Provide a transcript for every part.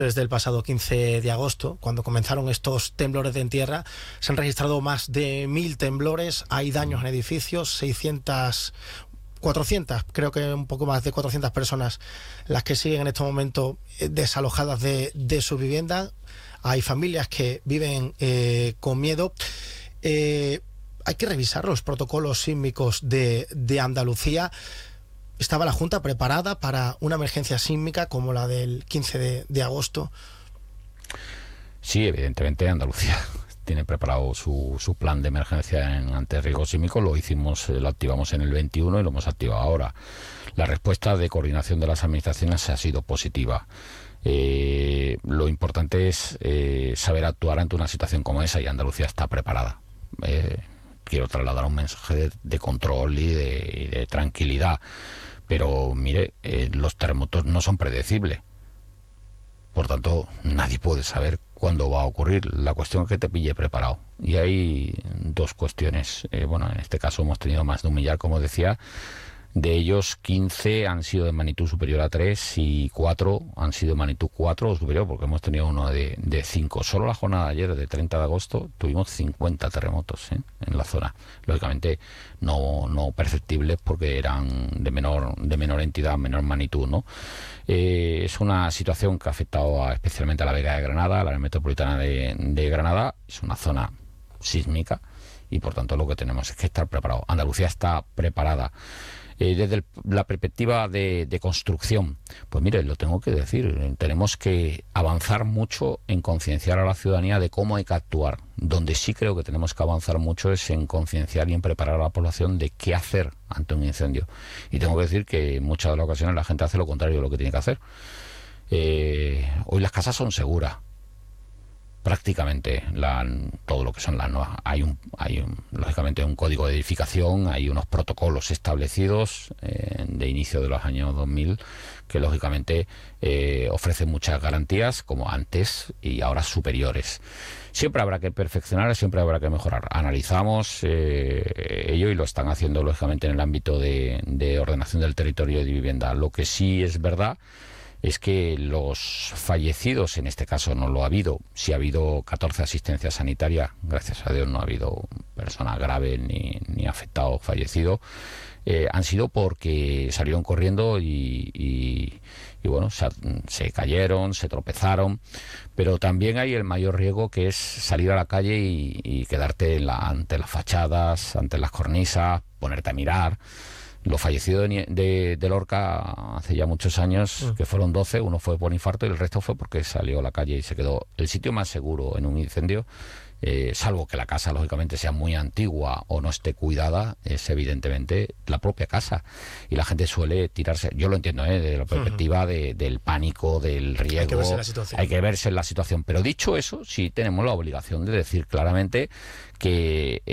Desde el pasado 15 de agosto, cuando comenzaron estos temblores en tierra, se han registrado más de 1000 temblores, hay daños en edificios, 400, creo que un poco más de 400 personas las que siguen en este momento desalojadas de su vivienda. Hay familias que viven con miedo. Hay que revisar los protocolos sísmicos de Andalucía. ¿Estaba la Junta preparada para una emergencia sísmica como la del 15 de agosto? Sí, evidentemente Andalucía tiene preparado su plan de emergencia ante riesgo sísmico. Lo activamos en el 21 y lo hemos activado ahora. La respuesta de coordinación de las administraciones ha sido positiva. Lo importante es saber actuar ante una situación como esa, y Andalucía está preparada. Quiero trasladar un mensaje de control y de tranquilidad. Pero mire, los terremotos no son predecibles. Por tanto, nadie puede saber cuándo va a ocurrir. La cuestión es que te pille preparado. Y hay dos cuestiones. En este caso hemos tenido más de 1 millar, como decía. De ellos, 15 han sido de magnitud superior a 3 y 4 han sido de magnitud 4 o superior, porque hemos tenido uno de 5. Solo la jornada de ayer, de 30 de agosto, tuvimos 50 terremotos en la zona. Lógicamente no perceptibles, porque eran de menor entidad, menor magnitud, ¿no? Es una situación que ha afectado especialmente a la Vega de Granada, a la área metropolitana de Granada. Es una zona sísmica y por tanto lo que tenemos es que estar preparados. Andalucía está preparada. Desde la perspectiva de construcción, pues mire, lo tengo que decir, tenemos que avanzar mucho en concienciar a la ciudadanía de cómo hay que actuar. Donde sí creo que tenemos que avanzar mucho es en concienciar y en preparar a la población de qué hacer ante un incendio. Y tengo que decir que en muchas de las ocasiones la gente hace lo contrario de lo que tiene que hacer. Hoy las casas son seguras. Prácticamente todo lo que son las nuevas, lógicamente un código de edificación, hay unos protocolos establecidos de inicio de los años 2000 que lógicamente ofrecen muchas garantías, como antes y ahora superiores. Siempre habrá que perfeccionar, siempre habrá que mejorar. Analizamos ello y lo están haciendo lógicamente en el ámbito de ordenación del territorio y de vivienda. Lo que sí es verdad es que los fallecidos, en este caso no lo ha habido, sí ha habido 14 asistencias sanitarias, gracias a Dios no ha habido persona grave ni afectado o fallecido, han sido porque salieron corriendo y se cayeron, se tropezaron, pero también hay el mayor riesgo, que es salir a la calle y quedarte ante las fachadas, ante las cornisas, ponerte a mirar. Los fallecidos de Lorca hace ya muchos años, que fueron 12, uno fue por infarto y el resto fue porque salió a la calle y se quedó. El sitio más seguro en un incendio, salvo que la casa lógicamente sea muy antigua o no esté cuidada, es evidentemente la propia casa. Y la gente suele tirarse, yo lo entiendo, desde la perspectiva del pánico, del riesgo. Hay que verse en la situación. Hay que verse en la situación. Pero dicho eso, sí tenemos la obligación de decir claramente que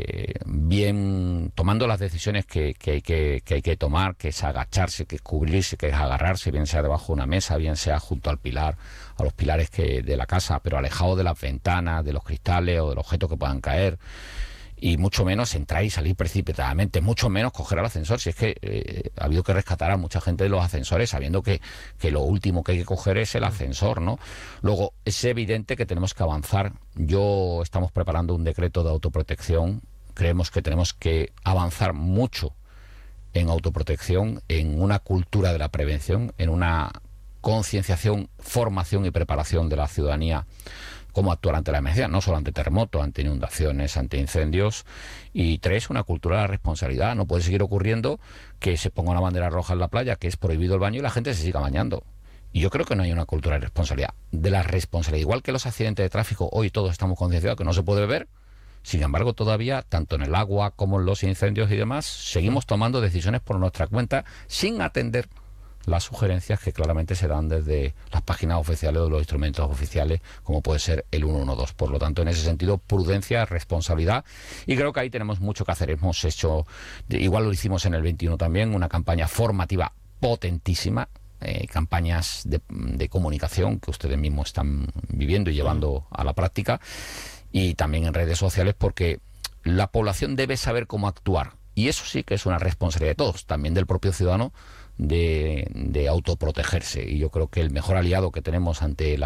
bien tomando las decisiones que hay que tomar, que es agacharse, que es cubrirse, que es agarrarse, bien sea debajo de una mesa, bien sea junto al pilar, a los pilares de la casa, pero alejado de las ventanas, de los cristales o de los objetos que puedan caer, y mucho menos entrar y salir precipitadamente, mucho menos coger el ascensor. Si es que ha habido que rescatar a mucha gente de los ascensores sabiendo que lo último que hay que coger es el ascensor, ¿no? Luego, es evidente que tenemos que avanzar. Estamos preparando un decreto de autoprotección. Creemos que tenemos que avanzar mucho en autoprotección, en una cultura de la prevención, en una concienciación, formación y preparación de la ciudadanía, cómo actuar ante la emergencia, no solo ante terremotos, ante inundaciones, ante incendios. Y 3, una cultura de la responsabilidad. No puede seguir ocurriendo que se ponga una bandera roja en la playa, que es prohibido el baño, y la gente se siga bañando. Y yo creo que no hay una cultura de responsabilidad. De la responsabilidad, igual que los accidentes de tráfico, hoy todos estamos concienciados que no se puede beber. Sin embargo, todavía, tanto en el agua como en los incendios y demás, seguimos tomando decisiones por nuestra cuenta sin atender las sugerencias que claramente se dan desde las páginas oficiales o de los instrumentos oficiales, como puede ser el 112. Por lo tanto, en ese sentido, prudencia, responsabilidad, y creo que ahí tenemos mucho que hacer. Hemos hecho, igual lo hicimos en el 21 también, una campaña formativa potentísima, campañas de comunicación que ustedes mismos están viviendo y llevando a la práctica, y también en redes sociales, porque la población debe saber cómo actuar, y eso sí que es una responsabilidad de todos, también del propio ciudadano, de autoprotegerse. Y yo creo que el mejor aliado que tenemos ante la